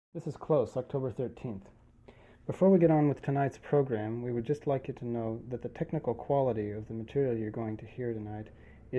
This is close, October 13th. Before we get on with tonight's program, we would just like you to know that the technical quality of the material you're going to hear tonight